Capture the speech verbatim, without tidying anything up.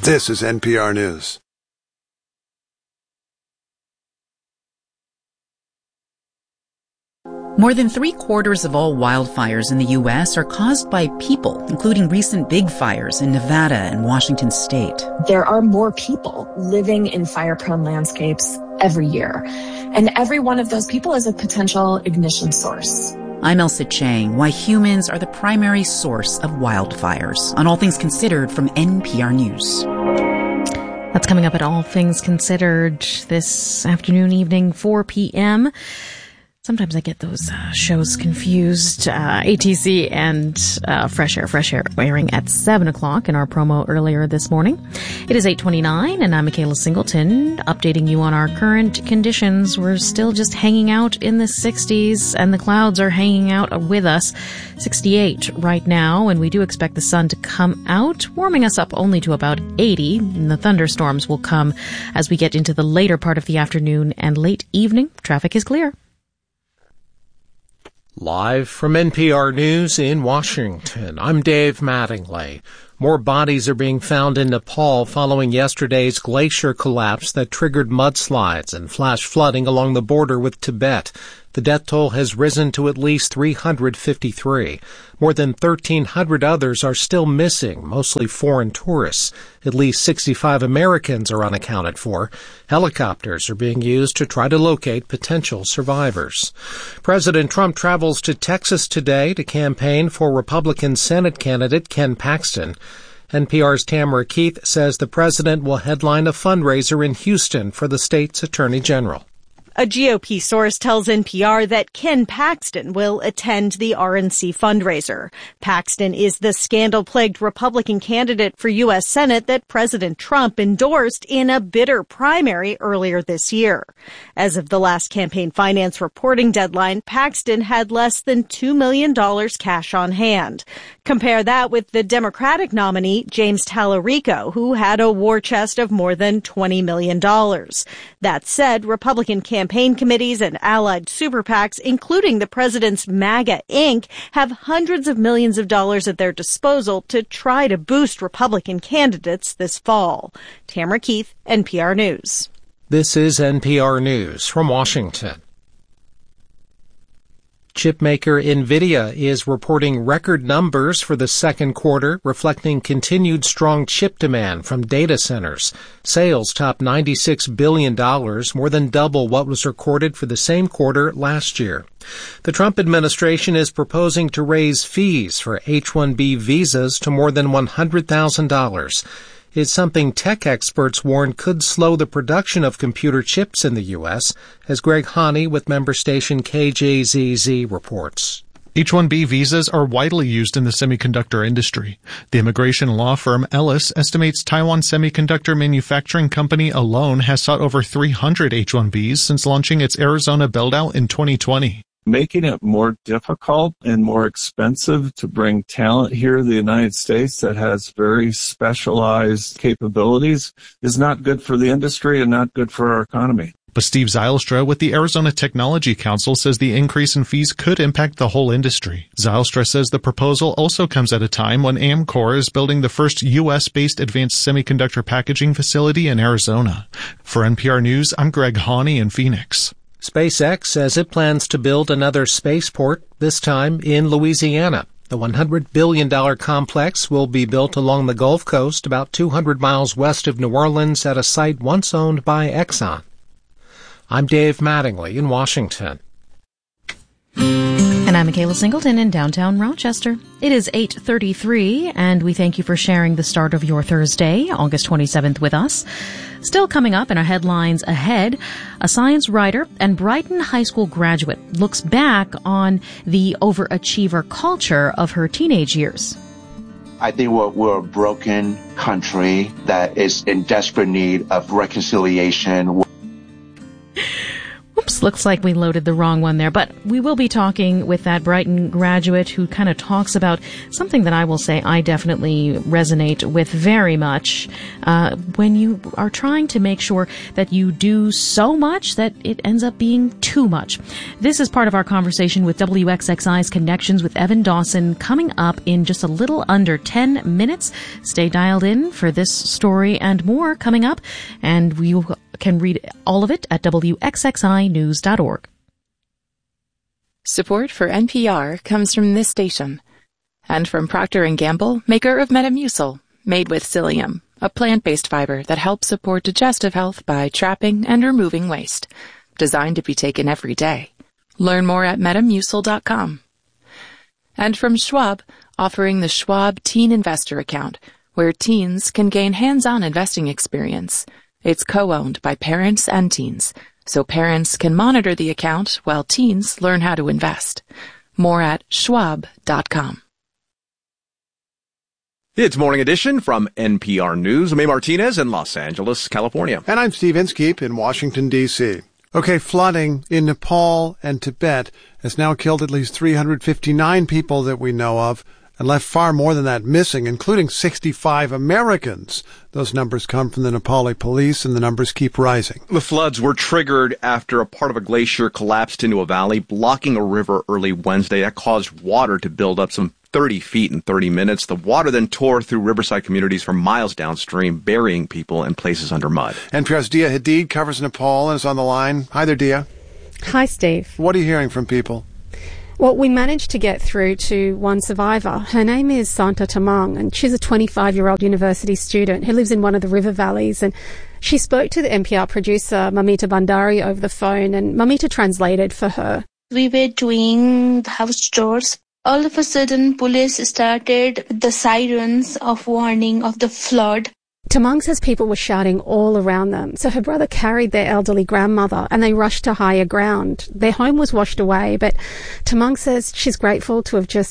This is N P R News. More than three-quarters of all wildfires in the U S are caused by people, including recent big fires in Nevada and Washington state. There are more people living in fire-prone landscapes every year, and every one of those people is a potential ignition source. I'm Elsa Chang. Why humans are the primary source of wildfires on All Things Considered from N P R News. That's coming up at All Things Considered this afternoon, evening, four p.m. Sometimes I get those uh, shows confused. Uh, A T C and uh, Fresh Air, Fresh Air airing at seven o'clock in our promo earlier this morning. It is eight twenty-nine, and I'm Michaela Singleton, updating you on our current conditions. We're still just hanging out in the sixties, and the clouds are hanging out with us. sixty-eight right now, and we do expect the sun to come out, warming us up only to about eighty. And the thunderstorms will come as we get into the later part of the afternoon and late evening. Traffic is clear. Live from N P R News in Washington, I'm Dave Mattingly. More bodies are being found in Nepal following yesterday's glacier collapse that triggered mudslides and flash flooding along the border with Tibet. The death toll has risen to at least three hundred fifty-three. More than thirteen hundred others are still missing, mostly foreign tourists. At least sixty-five Americans are unaccounted for. Helicopters are being used to try to locate potential survivors. President Trump travels to Texas today to campaign for Republican Senate candidate Ken Paxton. N P R's Tamara Keith says the president will headline a fundraiser in Houston for the state's attorney general. A G O P source tells N P R that Ken Paxton will attend the R N C fundraiser. Paxton is the scandal-plagued Republican candidate for U S Senate that President Trump endorsed in a bitter primary earlier this year. As of the last campaign finance reporting deadline, Paxton had less than two million dollars cash on hand. Compare that with the Democratic nominee, James Tallarico, who had a war chest of more than twenty million dollars. That said, Republican campaign Campaign committees and allied super PACs, including the president's MAGA Incorporated, have hundreds of millions of dollars at their disposal to try to boost Republican candidates this fall. Tamara Keith, N P R News. This is N P R News from Washington. Chipmaker NVIDIA is reporting record numbers for the second quarter, reflecting continued strong chip demand from data centers. Sales topped ninety-six billion dollars, more than double what was recorded for the same quarter last year. The Trump administration is proposing to raise fees for H one B visas to more than one hundred thousand dollars. It's something tech experts warn could slow the production of computer chips in the U S, as Greg Haney with member station K J Z Z reports. H one B visas are widely used in the semiconductor industry. The immigration law firm Ellis estimates Taiwan Semiconductor Manufacturing Company alone has sought over three hundred H one Bs since launching its Arizona build-out in twenty twenty. Making it more difficult and more expensive to bring talent here to the United States that has very specialized capabilities is not good for the industry and not good for our economy. But Steve Zylstra with the Arizona Technology Council says the increase in fees could impact the whole industry. Zylstra says the proposal also comes at a time when Amkor is building the first U S-based advanced semiconductor packaging facility in Arizona. For N P R News, I'm Greg Haney in Phoenix. SpaceX says it plans to build another spaceport, this time in Louisiana. The one hundred billion dollars complex will be built along the Gulf Coast, about two hundred miles west of New Orleans, at a site once owned by Exxon. I'm Dave Mattingly in Washington. And I'm Michaela Singleton in downtown Rochester. It is eight thirty-three, and we thank you for sharing the start of your Thursday, August twenty-seventh, with us. Still coming up in our headlines ahead, a science writer and Brighton High School graduate looks back on the overachiever culture of her teenage years. I think we're, we're a broken country that is in desperate need of reconciliation. Oops, Oops, looks like we loaded the wrong one there. But we will be talking with that Brighton graduate who kind of talks about something that I will say I definitely resonate with very much. Uh, when you are trying to make sure that you do so much that it ends up being too much. This is part of our conversation with W X X I's Connections with Evan Dawson coming up in just a little under ten minutes. Stay dialed in for this story and more coming up, and you can read all of it at W X X I news dot org. Support for N P R comes from this station and from Procter and Gamble, maker of Metamucil, made with psyllium, a plant-based fiber that helps support digestive health by trapping and removing waste. Designed to be taken every day. Learn more at metamucil dot com. And from Schwab, offering the Schwab Teen Investor Account, where teens can gain hands-on investing experience. It's co-owned by parents and teens, so parents can monitor the account while teens learn how to invest. More at schwab dot com. It's Morning Edition from N P R News. I'm A. Martinez in Los Angeles, California. And I'm Steve Inskeep in Washington, D C Okay, flooding in Nepal and Tibet has now killed at least three hundred fifty-nine people that we know of, and left far more than that missing, including sixty-five Americans. Those numbers come from the Nepali police, and the numbers keep rising. The floods were triggered after a part of a glacier collapsed into a valley, blocking a river early Wednesday. That caused water to build up some thirty feet in thirty minutes. The water then tore through riverside communities for miles downstream, burying people in places under mud. N P R's Dia Hadid covers Nepal and is on the line. Hi there, Dia. Hi, Steve. What are you hearing from people? Well, we managed to get through to one survivor. Her name is Santa Tamang, and she's a twenty-five-year-old university student who lives in one of the river valleys. And she spoke to the N P R producer, Mamita Bandari, over the phone, and Mamita translated for her. We were doing the house chores. All of a sudden, police started the sirens of warning of the flood. Tamang says people were shouting all around them, so her brother carried their elderly grandmother and they rushed to higher ground. Their home was washed away, but Tamang says she's grateful to have just